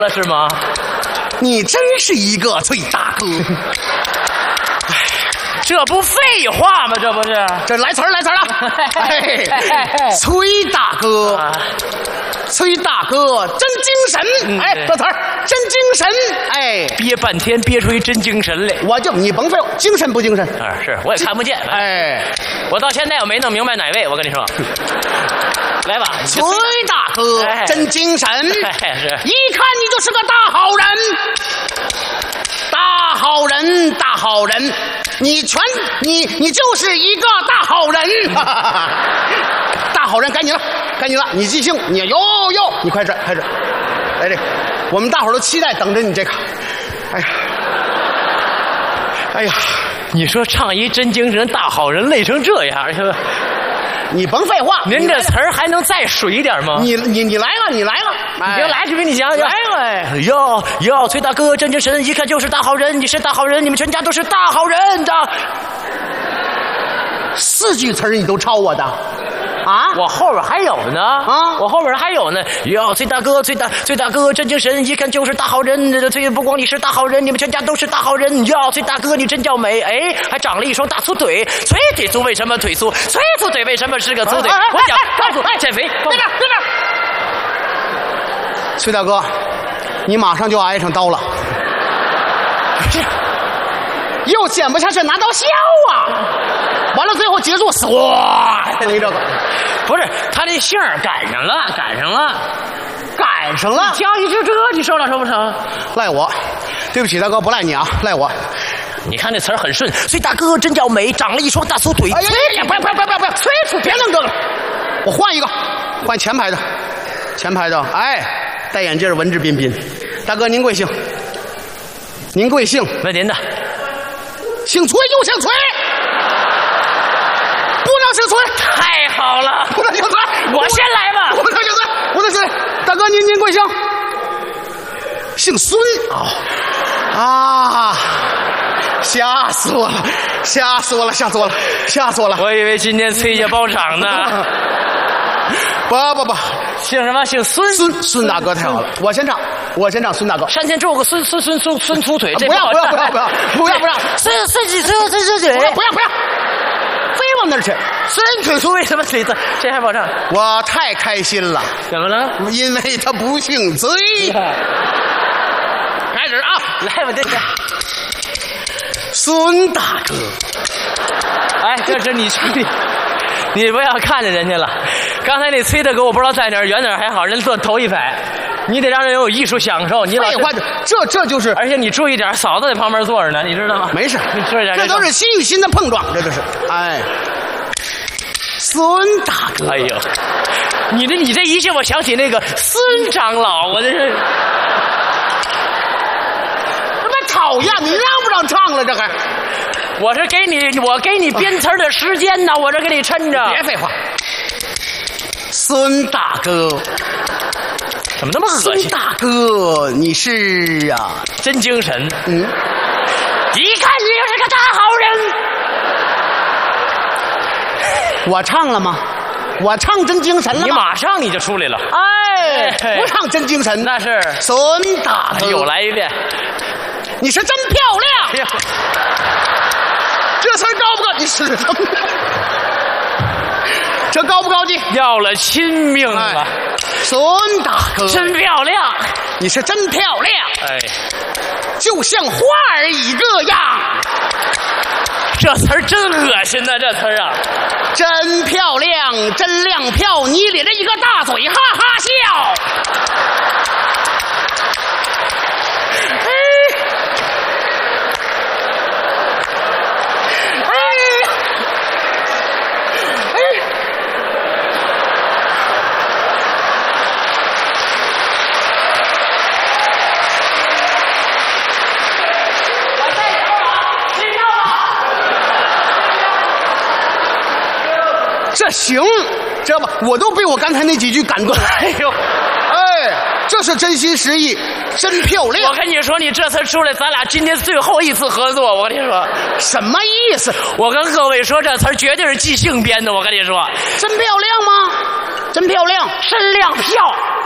了是吗？ 你真是一个崔大哥。 这不废话吗？这不是？ 这来词儿了。崔大哥，崔大哥真精神。哎，这词儿真精神。哎， 憋半天憋出一真精神来。 你甭废话，精神不精神？ 是，我也看不见。哎，我到现在我没弄明白哪位，我跟你说。来吧， 崔大哥真精神。是，一看你就是个大好人。大好人，你就是一个大好人。大好人，该你了，你即兴，你你快点，来这个，我们大伙儿都期待等着你这个。哎呀， 你说唱一真精神大好人累成这样是吧？ 你甭废话， 您这词儿还能再水一点吗？ 你来了，你就来，这边你讲讲。来了，哟，崔大哥真精神，一看就是大好人，你是大好人，你们全家都是大好人的。 4句词儿你都抄我的。 我后边还有呢我后边还有呢。哟，崔大哥真精神，一看就是大好人。不光你是大好人，你们全家都是大好人。哟，崔大哥你真叫美，哎，还长了一双大粗腿。崔腿粗为什么腿粗？崔粗腿为什么是个粗腿？我讲，告诉减肥。 那边。崔大哥，你马上就要挨上刀了。 不是， 又剪不下去，拿刀削啊！完了，最后结束，唰，没这个。 不是，他这姓儿赶上了。挑一句这，你受不成？ 赖我，对不起大哥，不赖你啊，赖我。 你看这词儿很顺，崔大哥真叫美，长了一双大粗腿。 哎呀，不要，崔楚，别弄这个了，我换一个，换前排的。哎，戴眼镜，文质彬彬。大哥您贵姓？ 问您的。 姓崔就姓崔。不能姓崔， 太好了！ 不能姓崔， 我先来吧。 不能姓崔，大哥您贵姓？姓孙。吓死我了！ 我以为今天崔家包场呢。 不， 姓什么？姓孙。 孙大哥太好了，我先唱，孙大哥。 山前种个孙粗腿，这不要，孙腿， 不要。非往那儿去！ 孙腿粗为什么腿粗？这还保障？ 我太开心了。 怎么了？ 因为他不姓崔。开始啊！ 来吧，这是孙大哥。 哎，这是你兄弟，你不要看着人家了。刚才那崔大哥我不知道在哪儿，远点还好，人坐头一排。你得让人有艺术享受。你废话，这就是。 而且你注意点，嫂子在旁边坐着呢，你知道吗？ 没事， 你注意点。 这都是心与心的碰撞，这都是。哎，孙大哥， 哎呦，你这一下，我想起那个孙长老，我这是。 他妈讨厌！你让不让唱了？这还？ 我给你编词的时间呢，我这给你抻着。 别废话。孙大哥。 怎么那么恶心？ 孙大哥，你是啊， 真精神。一看你就是个大好人。 我唱了吗？我唱真精神了吗？ 你马上你就出来了。 哎，不唱真精神， 那是孙大哥。 又来一遍， 你是真漂亮。这词儿高不高？你是什么？这高不高级？ 要了亲命了。 孙大哥， 真漂亮， 你是真漂亮， 哎， 就像花儿一个样。 这词儿真恶心呐，这词儿啊， 真漂亮，真亮票，你咧着一个大嘴，哈哈笑。这行，知道吧？我都被我刚才那几句感动了。 哎呦， 哎，这是真心实意，真漂亮。 我跟你说，你这次出来，咱俩今天最后一次合作。我跟你说， 什么意思？ 我跟各位说，这词儿绝对是即兴编的。我跟你说， 真漂亮吗？真漂亮， 真亮票。